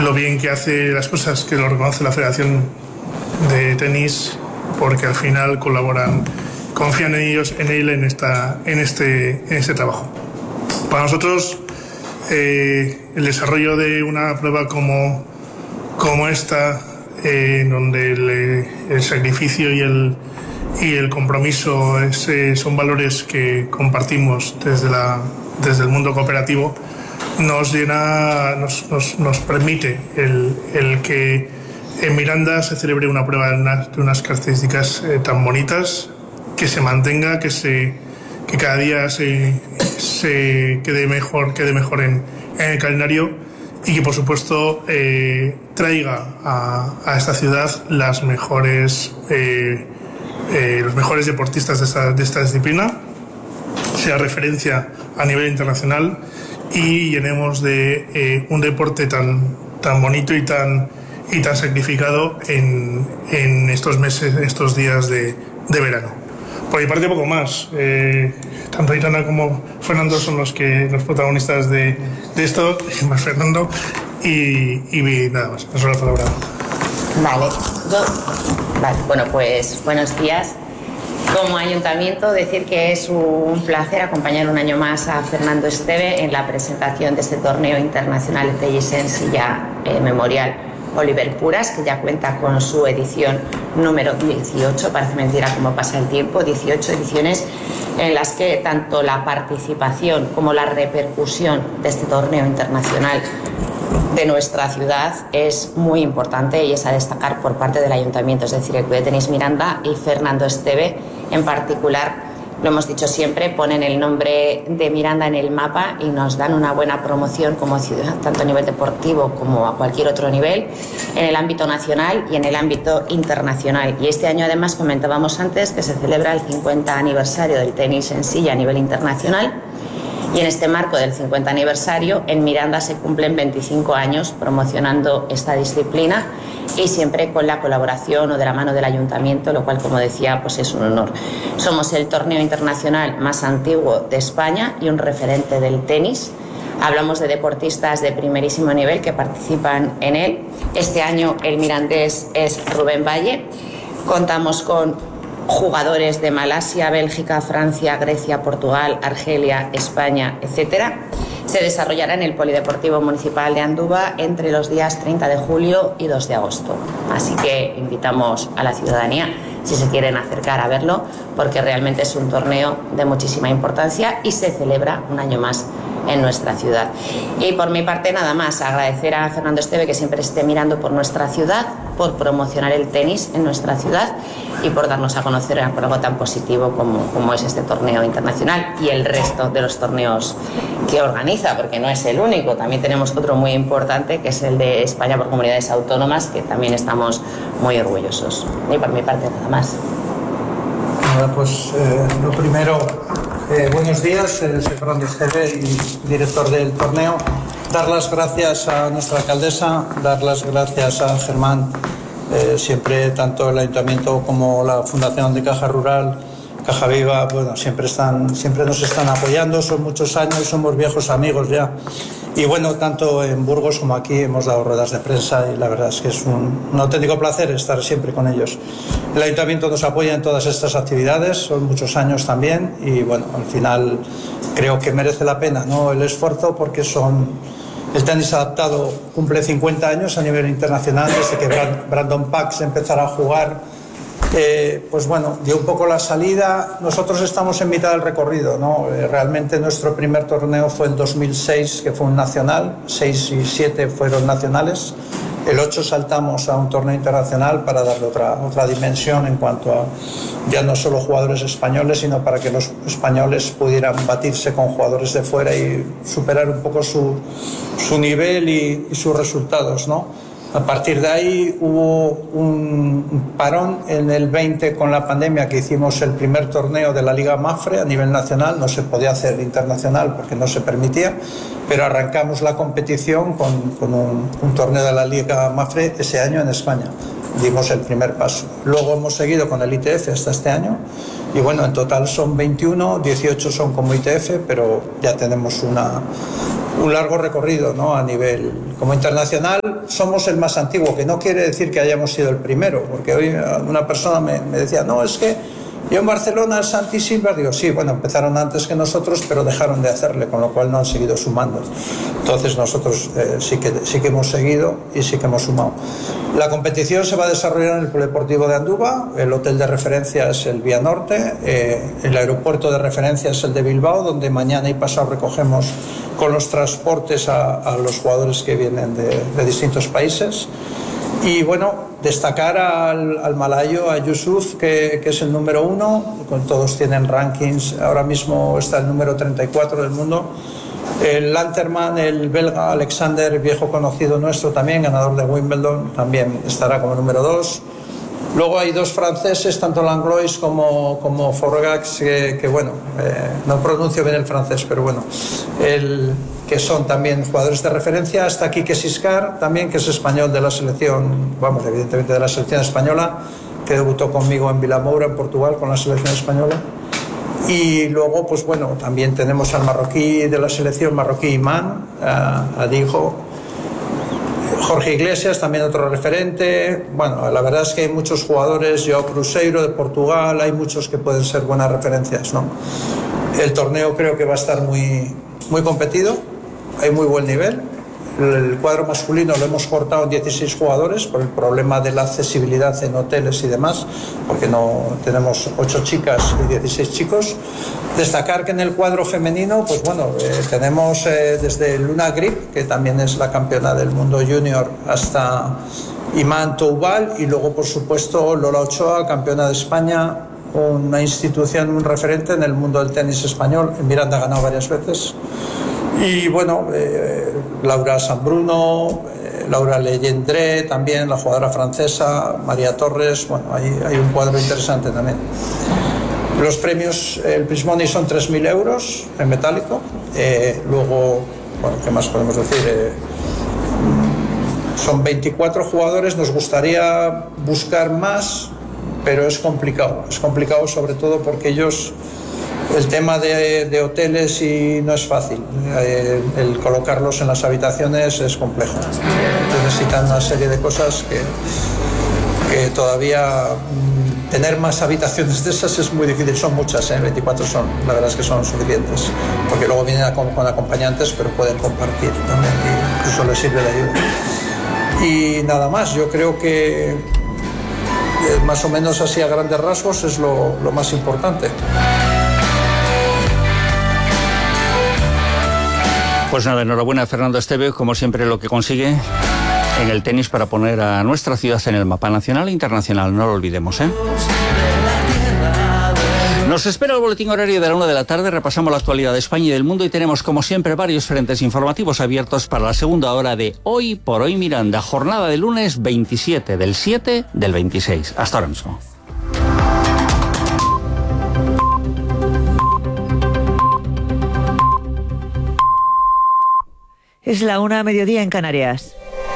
lo bien que hace las cosas, que lo reconoce la Federación de Tenis, porque al final colaboran, confían en ellos, en él, en este trabajo. Para nosotros, el desarrollo de una prueba como esta, donde el sacrificio y el compromiso son valores que compartimos desde el mundo cooperativo, nos permite el que en Miranda se celebre una prueba de unas características tan bonitas, que se mantenga, que cada día se quede mejor en el calendario, y que por supuesto traiga a esta ciudad los mejores deportistas de esta disciplina, sea referencia a nivel internacional, y llenemos de un deporte tan bonito y tan sacrificado en estos meses, en estos días de verano. Por mi parte, poco más. Tanto Aitana como Fernando son los protagonistas de esto, más Fernando, y nada más. Paso la palabra. Vale. Bueno, pues buenos días. Como ayuntamiento, decir que es un placer acompañar un año más a Fernando Esteve en la presentación de este torneo internacional de tenis en silla memorial Oliver Puras, que ya cuenta con su edición número 18, parece mentira cómo pasa el tiempo, 18 ediciones en las que tanto la participación como la repercusión de este torneo internacional de nuestra ciudad es muy importante y es a destacar por parte del ayuntamiento, es decir, el Club de Tenis Miranda y Fernando Esteve en particular. Lo hemos dicho siempre, ponen el nombre de Miranda en el mapa y nos dan una buena promoción como ciudad, tanto a nivel deportivo como a cualquier otro nivel, en el ámbito nacional y en el ámbito internacional. Y este año, además, comentábamos antes que se celebra el 50 aniversario del tenis en silla a nivel internacional, y en este marco del 50 aniversario, en Miranda se cumplen 25 años promocionando esta disciplina, y siempre con la colaboración o de la mano del ayuntamiento, lo cual, como decía, pues es un honor. Somos el torneo internacional más antiguo de España y un referente del tenis. Hablamos de deportistas de primerísimo nivel que participan en él. Este año el mirandés es Rubén Valle. Contamos con jugadores de Malasia, Bélgica, Francia, Grecia, Portugal, Argelia, España, etc. Se desarrollará en el Polideportivo Municipal de Andúba entre los días 30 de julio y 2 de agosto. Así que invitamos a la ciudadanía, si se quieren acercar a verlo, porque realmente es un torneo de muchísima importancia y se celebra un año más en nuestra ciudad. Y por mi parte nada más, agradecer a Fernando Esteve que siempre esté mirando por nuestra ciudad, por promocionar el tenis en nuestra ciudad y por darnos a conocer algo tan positivo como es este torneo internacional y el resto de los torneos que organiza, porque no es el único, también tenemos otro muy importante que es el de España por comunidades autónomas, que también estamos muy orgullosos. Y por mi parte nada más. Pues lo primero, buenos días, soy Fernando Esteve y director del torneo. Dar las gracias a nuestra alcaldesa, dar las gracias a Germán, siempre tanto el ayuntamiento como la Fundación de Caja Rural, Caja Viva, bueno, siempre nos están apoyando, son muchos años, somos viejos amigos ya. Y bueno, tanto en Burgos como aquí hemos dado ruedas de prensa y la verdad es que es un auténtico placer estar siempre con ellos. El ayuntamiento nos apoya en todas estas actividades, son muchos años también y bueno, al final creo que merece la pena, ¿no?, el esfuerzo, porque el tenis adaptado cumple 50 años a nivel internacional, desde que Brandon Pax empezara a jugar. Pues bueno, dio un poco la salida. Nosotros estamos en mitad del recorrido, ¿no? Realmente nuestro primer torneo fue en 2006, que fue un nacional, 6 y 7 fueron nacionales. El 8 saltamos a un torneo internacional para darle otra dimensión en cuanto a ya no solo jugadores españoles, sino para que los españoles pudieran batirse con jugadores de fuera y superar un poco su nivel y sus resultados, ¿no? A partir de ahí hubo un parón en el 20 con la pandemia, que hicimos el primer torneo de la Liga Mafre a nivel nacional. No se podía hacer internacional porque no se permitía, pero arrancamos la competición con un torneo de la Liga Mafre ese año en España. Dimos el primer paso. Luego hemos seguido con el ITF hasta este año y bueno, en total son 21, 18 son como ITF, pero ya tenemos un largo recorrido, ¿no? A nivel como internacional. Somos el más antiguo, que no quiere decir que hayamos sido el primero, porque hoy una persona me decía, no, es que yo en Barcelona el Santi Silva, digo, sí, bueno, empezaron antes que nosotros, pero dejaron de hacerle, con lo cual no han seguido sumando. Entonces nosotros sí que hemos seguido y sí que hemos sumado. La competición se va a desarrollar en el Polideportivo de Andúba, el hotel de referencia es el Vía Norte, el aeropuerto de referencia es el de Bilbao, donde mañana y pasado recogemos con los transportes a los jugadores que vienen de distintos países. Y bueno, destacar al malayo, a Yusuf, que es el número 1, todos tienen rankings, ahora mismo está el número 34 del mundo. El Lanterman, el belga Alexander, viejo conocido nuestro también, ganador de Wimbledon, también estará como número 2. Luego hay 2 franceses, tanto Langlois como Forgax, que bueno, no pronuncio bien el francés, pero bueno, que son también jugadores de referencia. Está Quique Siscar, también, que es español de la selección, vamos, evidentemente de la selección española, que debutó conmigo en Vilamoura, en Portugal, con la selección española. Y luego, pues bueno, también tenemos al marroquí de la selección, marroquí Imán, a Dijo. Jorge Iglesias, también otro referente. Bueno, la verdad es que hay muchos jugadores, Joao Cruzeiro de Portugal, hay muchos que pueden ser buenas referencias, ¿no? El torneo creo que va a estar muy, muy competido, hay muy buen nivel. El cuadro masculino lo hemos cortado en 16 jugadores por el problema de la accesibilidad en hoteles y demás, porque no tenemos 8 chicas y 16 chicos. Destacar que en el cuadro femenino, pues bueno, tenemos desde Luna Grip, que también es la campeona del mundo junior, hasta Imán Toubal, y luego por supuesto Lola Ochoa, campeona de España, una institución, un referente en el mundo del tenis español. En Miranda ha ganado varias veces. Y bueno, Laura Sanbruno, Laura Legendre también, la jugadora francesa, María Torres. Bueno, hay un cuadro interesante también. Los premios, el Prize Money son 3.000 euros en metálico. Luego, bueno, ¿qué más podemos decir? Son 24 jugadores, nos gustaría buscar más, pero es complicado. Es complicado sobre todo porque ellos, el tema de hoteles y no es fácil. El colocarlos en las habitaciones es complejo. Necesitan una serie de cosas que todavía tener más habitaciones de esas es muy difícil. Son muchas, 24 son, la verdad es que son suficientes, porque luego vienen con acompañantes, pero pueden compartir también, y incluso les sirve de ayuda. Y nada más, yo creo que más o menos así a grandes rasgos es lo más importante. Pues nada, enhorabuena a Fernando Esteve, como siempre lo que consigue en el tenis para poner a nuestra ciudad en el mapa nacional e internacional, no lo olvidemos, ¿eh? Nos espera el boletín horario de la 1 de la tarde, repasamos la actualidad de España y del mundo y tenemos como siempre varios frentes informativos abiertos para la segunda hora de Hoy por Hoy Miranda, jornada de lunes 27 del 7 del 26. Hasta ahora mismo. Es la 1 a mediodía en Canarias.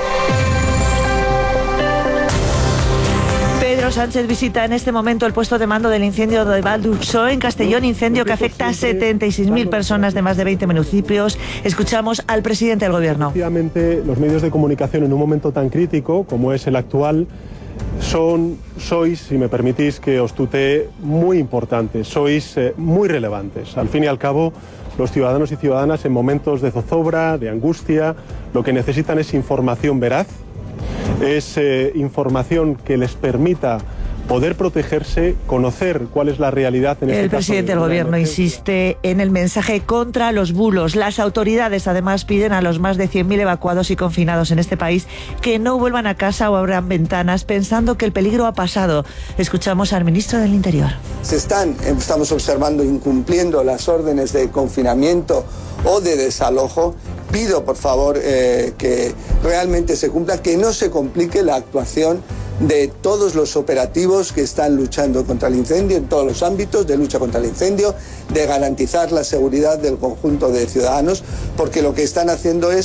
Pedro Sánchez visita en este momento el puesto de mando del incendio de Valdurso en Castellón, incendio que afecta a 76.000 personas de más de 20 municipios. Escuchamos al presidente del Gobierno. Efectivamente, los medios de comunicación en un momento tan crítico como es el actual sois, si me permitís que os tutee, muy importantes, sois muy relevantes. Al fin y al cabo, los ciudadanos y ciudadanas en momentos de zozobra, de angustia, lo que necesitan es información veraz, es información que les permita poder protegerse, conocer cuál es la realidad en este caso. El presidente del Gobierno insiste en el mensaje contra los bulos. Las autoridades además piden a los más de 100.000 evacuados y confinados en este país que no vuelvan a casa o abran ventanas pensando que el peligro ha pasado. Escuchamos al ministro del Interior. Estamos observando incumpliendo las órdenes de confinamiento o de desalojo. Pido, por favor, que realmente se cumpla, que no se complique la actuación de todos los operativos que están luchando contra el incendio en todos los ámbitos de lucha contra el incendio, de garantizar la seguridad del conjunto de ciudadanos, porque lo que están haciendo es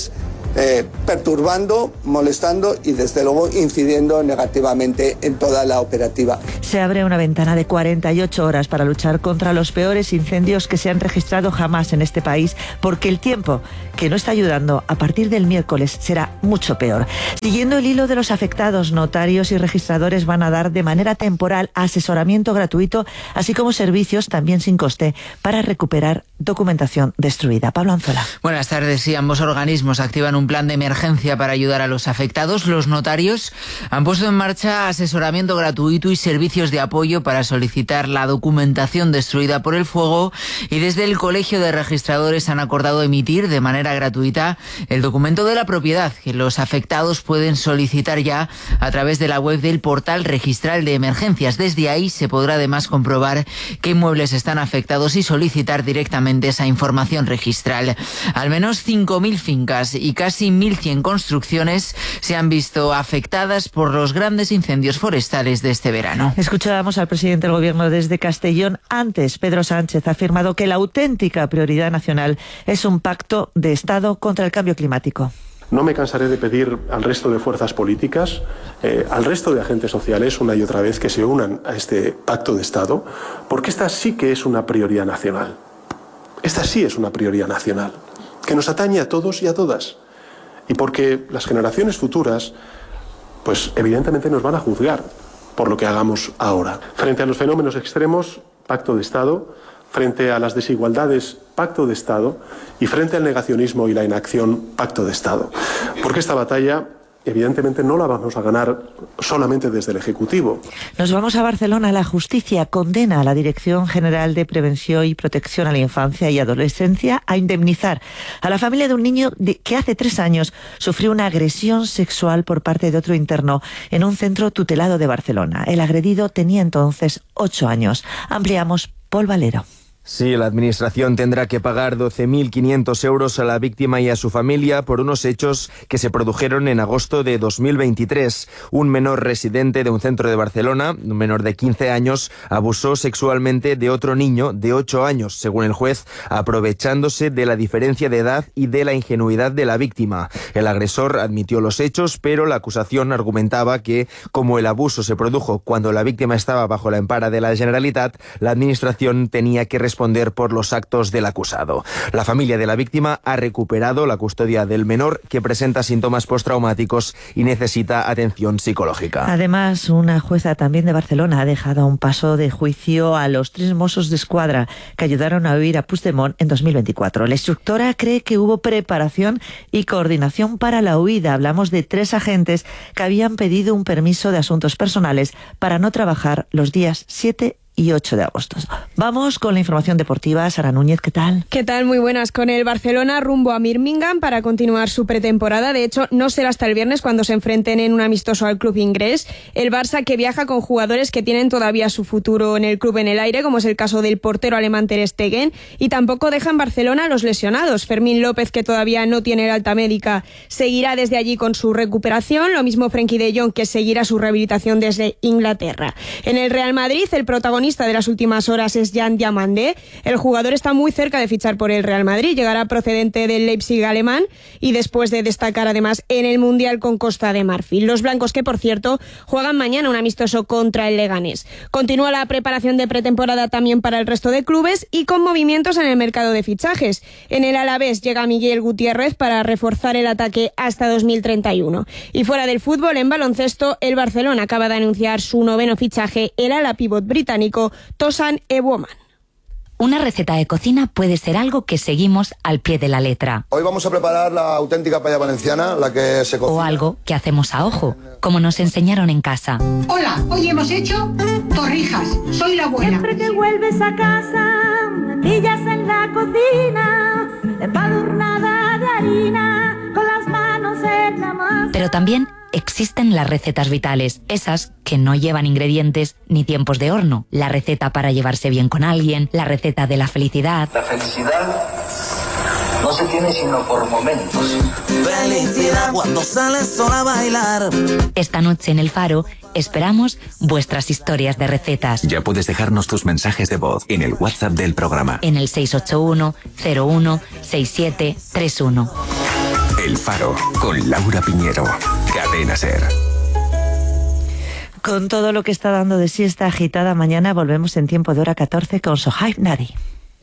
perturbando, molestando y desde luego incidiendo negativamente en toda la operativa. Se abre una ventana de 48 horas para luchar contra los peores incendios que se han registrado jamás en este país, porque el tiempo que no está ayudando a partir del miércoles será mucho peor. Siguiendo el hilo de los afectados, notarios y registradores van a dar de manera temporal asesoramiento gratuito, así como servicios también sin coste para recuperar documentación destruida. Pablo Anzola. Buenas tardes. Sí, ambos organismos activan un plan de emergencia para ayudar a los afectados. Los notarios han puesto en marcha asesoramiento gratuito y servicios de apoyo para solicitar la documentación destruida por el fuego, y desde el Colegio de Registradores han acordado emitir de manera gratuita el documento de la propiedad, que los afectados pueden solicitar ya a través de la web del portal registral de emergencias. Desde ahí se podrá además comprobar qué inmuebles están afectados y solicitar directamente esa información registral. Al menos 5.000 fincas y casi 1.100 construcciones se han visto afectadas por los grandes incendios forestales de este verano. Escuchábamos al presidente del Gobierno desde Castellón. Antes, Pedro Sánchez ha afirmado que la auténtica prioridad nacional es un pacto de Estado contra el cambio climático. No me cansaré de pedir al resto de fuerzas políticas, al resto de agentes sociales, una y otra vez, que se unan a este pacto de Estado, porque esta sí que es una prioridad nacional. Esta sí es una prioridad nacional, que nos atañe a todos y a todas. Y porque las generaciones futuras, pues evidentemente nos van a juzgar por lo que hagamos ahora. Frente a los fenómenos extremos, pacto de Estado. Frente a las desigualdades, pacto de Estado, y frente al negacionismo y la inacción, pacto de Estado. Porque esta batalla, evidentemente, no la vamos a ganar solamente desde el Ejecutivo. Nos vamos a Barcelona. La justicia condena a la Dirección General de Prevención y Protección a la Infancia y Adolescencia a indemnizar a la familia de un niño que hace 3 años sufrió una agresión sexual por parte de otro interno en un centro tutelado de Barcelona. El agredido tenía entonces 8 años. Ampliamos, Paul Valero. Sí, la Administración tendrá que pagar 12.500 euros a la víctima y a su familia por unos hechos que se produjeron en agosto de 2023. Un menor residente de un centro de Barcelona, un menor de 15 años, abusó sexualmente de otro niño de 8 años, según el juez, aprovechándose de la diferencia de edad y de la ingenuidad de la víctima. El agresor admitió los hechos, pero la acusación argumentaba que, como el abuso se produjo cuando la víctima estaba bajo la empara de la Generalitat, la Administración tenía que responder por los actos del acusado. La familia de la víctima ha recuperado la custodia del menor, que presenta síntomas postraumáticos y necesita atención psicológica. Además, una jueza también de Barcelona ha dejado a un paso de juicio a los 3 Mossos d'Esquadra que ayudaron a huir a Puigdemont en 2024. La instructora cree que hubo preparación y coordinación para la huida. Hablamos de 3 agentes que habían pedido un permiso de asuntos personales para no trabajar los días 7 y 8 de agosto. Vamos con la información deportiva. Sara Núñez, ¿qué tal? ¿Qué tal? Muy buenas. Con el Barcelona rumbo a Birmingham para continuar su pretemporada. De hecho, no será hasta el viernes cuando se enfrenten en un amistoso al club inglés. El Barça, que viaja con jugadores que tienen todavía su futuro en el club en el aire, como es el caso del portero alemán Ter Stegen, y tampoco deja en Barcelona a los lesionados. Fermín López, que todavía no tiene el alta médica, seguirá desde allí con su recuperación. Lo mismo Frenkie de Jong, que seguirá su rehabilitación desde Inglaterra. En el Real Madrid, el protagonista de las últimas horas es Jan Diamandé. El jugador está muy cerca de fichar por el Real Madrid. Llegará procedente del Leipzig alemán y después de destacar además en el Mundial con Costa de Marfil. Los blancos, que por cierto juegan mañana un amistoso contra el Leganés. Continúa la preparación de pretemporada también para el resto de clubes y con movimientos en el mercado de fichajes. En el Alavés llega Miguel Gutiérrez para reforzar el ataque hasta 2031. Y fuera del fútbol, en baloncesto, el Barcelona acaba de anunciar su 9º fichaje, el ala pívot británico Tosan Eboman. Una receta de cocina puede ser algo que seguimos al pie de la letra. Hoy vamos a preparar la auténtica paella valenciana, la que se cocina. O algo que hacemos a ojo, como nos enseñaron en casa. Hola, hoy hemos hecho torrijas. Soy la abuela. Siempre que vuelves a casa, pillas en la cocina, empadurnada de harina, con las manos en la masa. Pero también existen las recetas vitales, esas que no llevan ingredientes ni tiempos de horno. La receta para llevarse bien con alguien, la receta de la felicidad. La felicidad no se tiene sino por momentos. Felicidad cuando sales sola a bailar. Esta noche en El Faro esperamos vuestras historias de recetas. Ya puedes dejarnos tus mensajes de voz en el WhatsApp del programa. En el 681 01 67 31. El Faro, con Laura Piñero. Cadena SER. Con todo lo que está dando de sí esta agitada mañana, volvemos en tiempo de hora 14 con Sohaib Nari.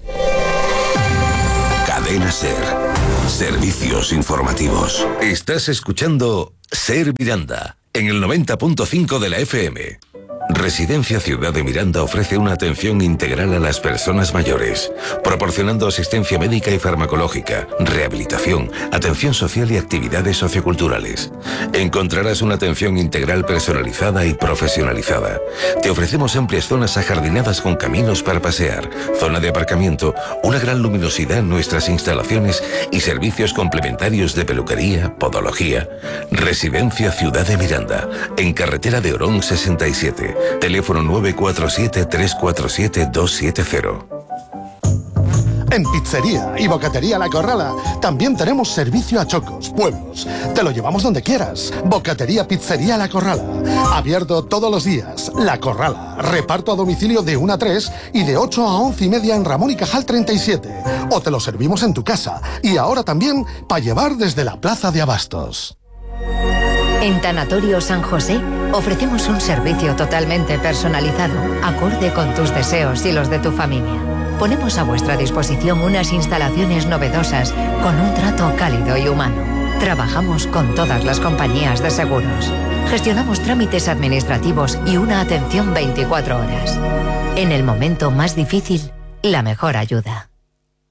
Cadena SER. Servicios informativos. Estás escuchando SER Miranda, en el 90.5 de la FM. Residencia Ciudad de Miranda ofrece una atención integral a las personas mayores, proporcionando asistencia médica y farmacológica, rehabilitación, atención social y actividades socioculturales. Encontrarás una atención integral personalizada y profesionalizada. Te ofrecemos amplias zonas ajardinadas con caminos para pasear, zona de aparcamiento, una gran luminosidad en nuestras instalaciones y servicios complementarios de peluquería, podología. Residencia Ciudad de Miranda, en carretera de Orón 67. Teléfono 947-347-270. En Pizzería y Bocatería La Corrala también tenemos servicio a chocos, pueblos. Te lo llevamos donde quieras. Bocatería Pizzería La Corrala. Abierto todos los días. La Corrala. Reparto a domicilio de 1 a 3 y de 8 a 11:30 en Ramón y Cajal 37. O te lo servimos en tu casa. Y ahora también para llevar desde la Plaza de Abastos. En Tanatorio San José ofrecemos un servicio totalmente personalizado, acorde con tus deseos y los de tu familia. Ponemos a vuestra disposición unas instalaciones novedosas con un trato cálido y humano. Trabajamos con todas las compañías de seguros. Gestionamos trámites administrativos y una atención 24 horas. En el momento más difícil, la mejor ayuda.